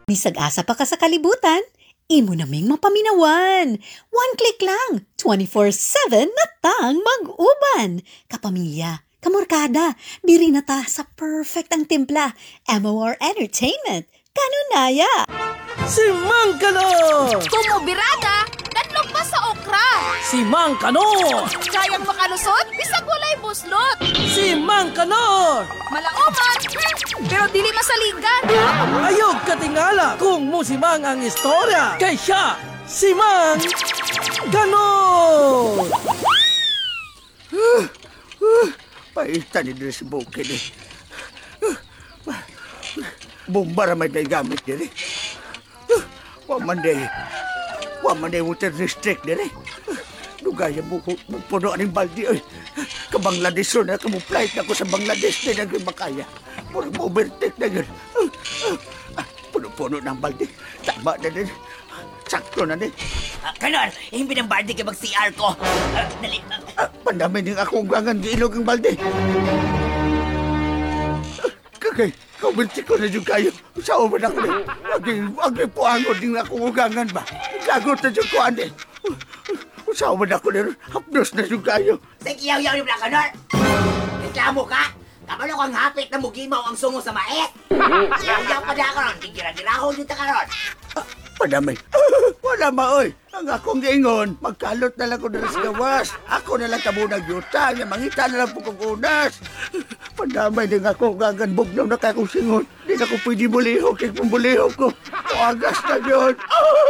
Bisag asa pa ka sa kalibutan, imo naming mapaminawan. One click lang, 24/7 na tang mag-uban. Kapamilya, kamorkada, diri na ta sa perfect ang timpla. MOR Entertainment, kanunaya. Si Mang Kanor! Kumubirada, tatlong pa sa okra. Si Mang Kanor! Kayang makalusot, bisag walay buslot. Si Mang Kanor! Malaoman, pero dili masalingan. Ayog katingala kung musimang ang istorya. Kay siya, si Mang Kanor! Paita ni Dres Bukid eh. Bomba ramay na gamit diri. Waman day water district diri. Dugaya mo puno aning baldi oy. Ka Bangladesh ron na flight ako sa Bangladesh din ang makaya. Puro overtake na yun. Puno-puno ng baldi. Tama na din. Sakto na din. Kanor, hindi ng balde ka mag-CR ko. Dali. Pandami din akong gangan giilog ang baldi. Kagay, kabinti ko na yung kayo. Sa uman ako din. Agi po angod din akong ugangan ba? Lagot na yung kuhan din. Sa uman ako din. Hapdos na yung kayo. Sige, yaw-yaw yung lang, Kanor. Reklamo ka? Kapalo kang hapit na mugimaw ang sungo sa mais. Yaw-yaw pa na, Kanor. Tigirang-girahon yung Kanor. Padamay. Wala maoy. Ang akong giingon, magkalot na lang ko na sa gawas. Ako na lang kabunag yuta. Nga mangita na lang po kong unas. Padamay din ako gaganbog na nakakong singon. Di na ko pwede bulihok. Kaya kung bulihok ko, agas na yun.